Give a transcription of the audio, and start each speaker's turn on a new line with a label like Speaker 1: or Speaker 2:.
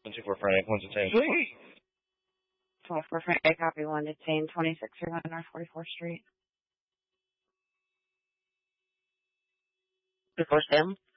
Speaker 1: 124 Frank, 110.
Speaker 2: 12 for Frank, copy 1 detained, 2631 North 44th Street.
Speaker 3: Before Sam?